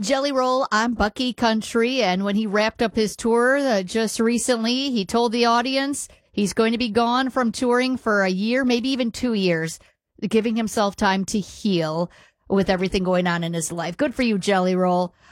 Jelly Roll on Bucky Country. And when he wrapped up his tour just recently, he told the audience he's going to be gone from touring for a year, maybe even 2 years, giving himself time to heal with everything going on in his life. Good for you, Jelly Roll.